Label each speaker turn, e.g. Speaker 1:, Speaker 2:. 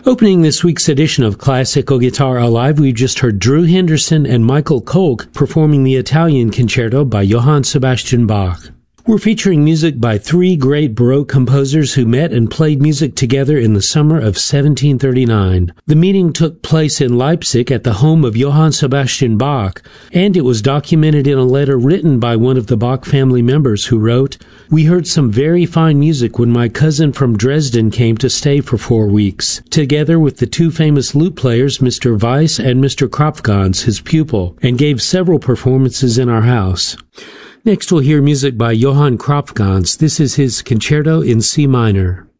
Speaker 1: Opening this week's edition of Classical Guitar Alive, we've just heard Drew Henderson and Michael Kolk performing the Italian Concerto by Johann Sebastian Bach. We're featuring music by three great Baroque composers who met and played music together in the summer of 1739. The meeting took place in Leipzig at the home of Johann Sebastian Bach, and it was documented in a letter written by one of the Bach family members who wrote, "We heard some very fine music when my cousin from Dresden came to stay for 4 weeks, together with the two famous lute players, Mr. Weiss and Mr. Kropfgans, his pupil, and gave several performances in our house." Next we'll hear music by Johann Kropfgans. This is his Concerto in C minor.